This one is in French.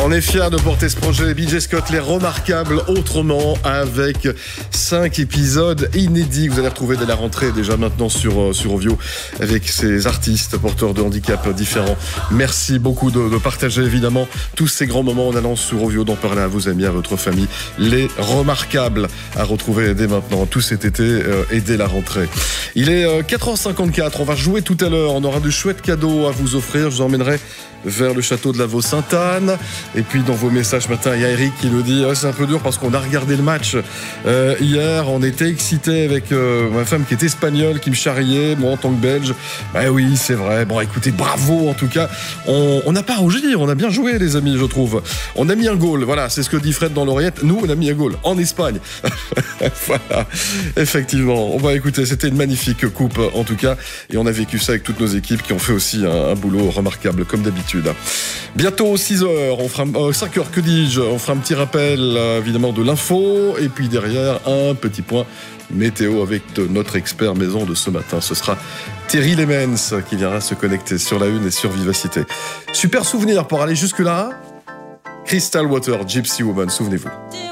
On est fiers de porter ce projet BJ Scott, les remarquables autrement, avec 5 épisodes inédits que vous allez retrouver dès la rentrée, déjà maintenant sur Ovio, avec ces artistes porteurs de handicaps différents. Merci beaucoup de partager évidemment tous ces grands moments en allant sur Ovio, d'en parler à vos amis, à votre famille. Les remarquables à retrouver dès maintenant, tout cet été et dès la rentrée. Il est 4h54, on va jouer tout à l'heure, on aura de chouettes cadeaux à vous offrir, je vous emmènerai vers le château de la Vaux-Sainte-Anne. Et puis dans vos messages ce matin, il y a Eric qui nous dit c'est un peu dur parce qu'on a regardé le match hier, on était excités avec ma femme qui est espagnole, qui me charriait, moi en tant que Belge. Bah oui, c'est vrai. Bon, écoutez, bravo en tout cas. On n'a pas rougi, on a bien joué les amis, je trouve. On a mis un goal, voilà, c'est ce que dit Fred dans l'oreillette. Nous, on a mis un goal en Espagne. Voilà, effectivement. On va écouter, c'était une magnifique coupe en tout cas. Et on a vécu ça avec toutes nos équipes qui ont fait aussi un boulot remarquable comme d'habitude. Bientôt 6h, on fera 5h, que dis-je, on fera un petit rappel évidemment de l'info et puis derrière un petit point météo avec notre expert maison de ce matin. Ce sera Thierry Lemens qui viendra se connecter sur la Une et sur Vivacité. Super souvenir pour aller jusque-là. Crystal Water, Gypsy Woman, souvenez-vous.